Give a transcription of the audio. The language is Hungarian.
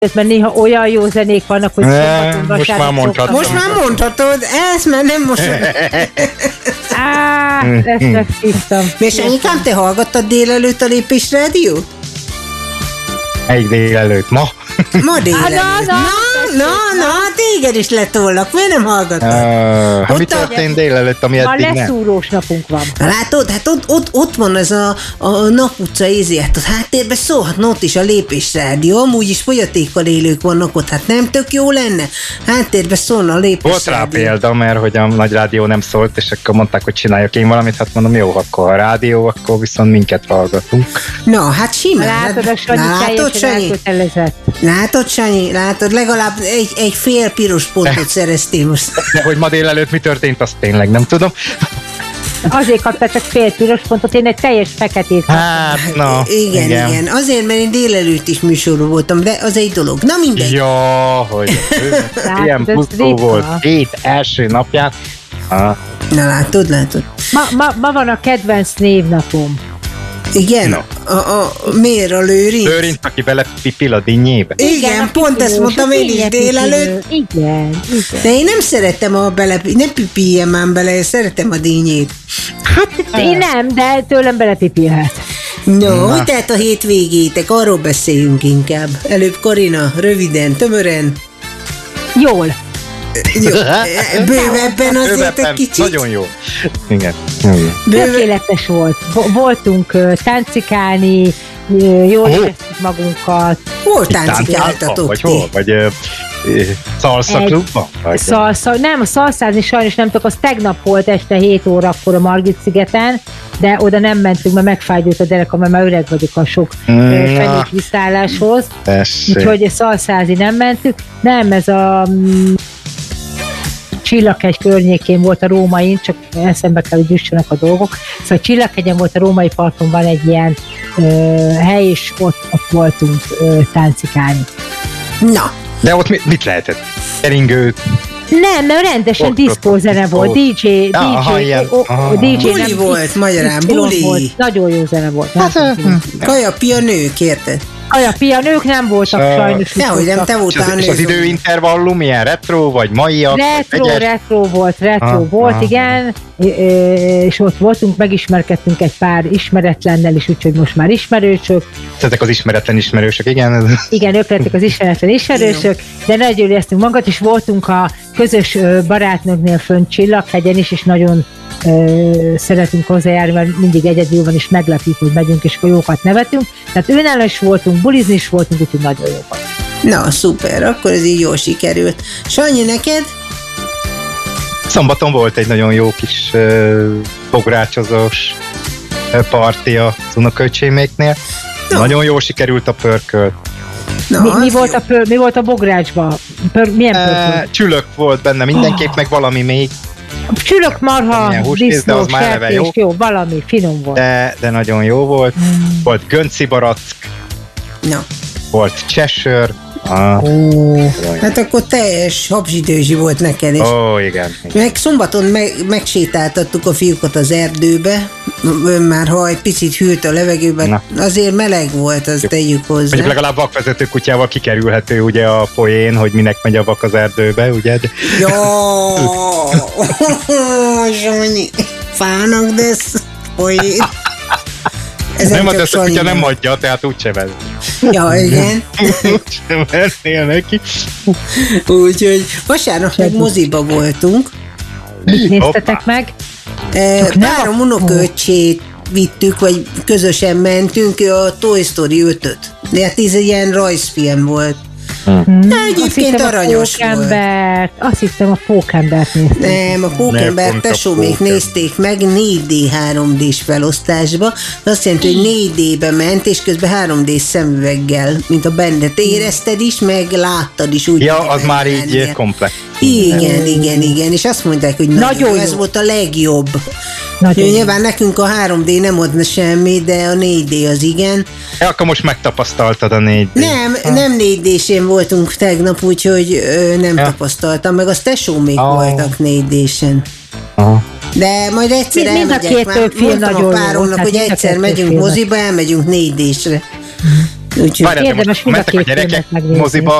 mert néha olyan jó zenék vannak, hogy most már mondhatod. Most már mondhatod, ezt már nem most. Ezt megszívtam. És anyikám, te hallgattad délelőtt a Lépés Rádiót? Egy délelőtt, ma. Ma délelőtt. Na, téged is letolnak, miért nem hallgattad? Mi történt délelőtt, ami Ma eddig nem? leszúrós napunk van. Látod, hát ott van ez a Nap utca ízi, hát a háttérben szólhatna ott is a Lépés Rádió, amúgy is fogyatékkal élők vannak ott, hát nem tök jó lenne? Háttérben szólna a Lépés Volt rá Rádió. példa, mert hogy a nagy rádió nem szólt, és akkor mondták, hogy csináljak én valamit, hát mondom, jó, akkor a rádió, akkor viszont minket hallgatunk. Na, hát simán. Látod, a Sanyi teljesen elkötelezett. Látod, Sanyi? Látod, legalább egy fél piros pontot szereztél most. De hogy ma délelőtt mi történt, azt tényleg nem tudom. Azért kapta csak fél piros pontot, én egy teljes feketét kaptam. Hát, na, Igen. Azért, mert én délelőtt is műsorban voltam, de az egy dolog. Na mindegy. Ja, hogy ilyen ez pusztó ritka. volt 7 első napját. Na látod. Ma van a kedvenc névnapom. Igen? No. Miért a Lőrinc? Lőrinc, aki belepipil a dinnyébe. Igen, pont ezt mondtam én is délelőtt. Igen. De én nem szeretem nem pipiljem már bele, én szeretem a dinnyét. Hát én nem, de tőlem belepipilhet. No, hogy tehát a hétvégétek, arról beszéljünk inkább. Előbb Karina, röviden, tömören. Jól. Jó, bővebben azért egy kicsit. Nagyon jó. Igen. Tökéletes volt. Voltunk táncikálni, jól éreztük magunkat. Hol táncikáltatok Vagy ti? hol? Vagy szalsza klubban? Nem, a szalszázni sajnos nem tudok, az tegnap volt este 7 órakor a Margit-szigeten, de oda nem mentünk, mert megfájdult a derekam, mert már öreg vagyok a sok fenyőkvisztáláshoz. Úgyhogy szalszázni nem mentünk. Nem, ez a Csillaghegy környékén volt a Rómain, csak eszembe kell, hogy jussanak a dolgok. Szóval Csillaghegyen volt a Római parton, van egy ilyen hely, és ott voltunk táncikálni. Na. De ott mit lehetett? Keringő? Nem, mert rendesen diszkózene volt, DJ Buli volt, magyarán, buli. Nagyon jó zene volt. Kajapia nők, érted? Kajapia nők nem voltak sajnos. Nehogy nem, te voltál nő. És az időintervallum milyen? Retro, vagy maiak? Retro volt, igen. És ott voltunk, megismerkedtünk egy pár ismeretlennel is, úgyhogy most már ismerősök. Ezek az ismeretlen ismerősök, igen? Igen, ők lettek az ismeretlen ismerősök, de nagyon éreztünk magunkat, és voltunk a közös barátnőknél fönt Csillaghegyen is, és nagyon szeretünk hozzájárni, mert mindig egyedül van, és meglepjük, hogy megyünk, és akkor jókat nevetünk. Tehát őnállal is voltunk, bulizni is voltunk, úgyhogy nagyon jókat. Na, szuper, akkor ez így jól sikerült. Sanyi, neked? Szombaton volt egy nagyon jó kis bográcsozós parti az unokaöcséméknél. Nagyon jól sikerült a pörkölt. Mi volt a bográcsban? Milyen pörkölt? Csülök volt benne mindenképp, meg valami még. Csülök, marha, disznó, sertés, jó, valami finom volt. De nagyon jó volt. Volt gönci barack, volt Cheshire. Hát akkor teljes habzsidőzsi volt neked is. Igen. Meg szombaton megsétáltattuk a fiúkat az erdőbe, már ha egy picit hűlt a levegőben, azért meleg volt, azt tegyük hozzá. Mondjuk legalább vakvezető kutyával kikerülhető ugye a poén, hogy minek megy a vak az erdőbe, ugye? Zsonyi, fának desz, poén. Nem ad ezt a kutya nem adja, tehát úgyse vezet. Ja, igen. Nem vernél neki. Úgyhogy vasárnap meg moziba voltunk. Mit néztetek meg? Párom unokaöccsét vittük, vagy közösen mentünk a Toy Story 5-öt. De hát ez egy ilyen rajzfilm volt. De egyébként aranyos volt. Azt hittem a Pókembert nézték. Nem, a Pókembert tesómék nézték meg 4D 3D-s felosztásba. Azt jelenti, hogy 4D-be ment, és közben 3D szemüveggel, mint a bendet érezted is, meg láttad is úgy. Ja, az már így komplex. Igen, és azt mondták, hogy nagyon ez volt a legjobb. Nyilván nekünk a 3D nem adna semmi, de a 4D az igen. Akkor most megtapasztaltad a 4D. Nem 4D-sen voltunk tegnap, úgyhogy nem tapasztaltam, meg az tesómék voltak 4D-sen. De majd egyszer elmegyek, már mondtam a páromnak, hogy egyszer megyünk moziba, elmegyünk 4D-sre. Úgyhogy érdemes mind a két filmet megnézni. Moziba,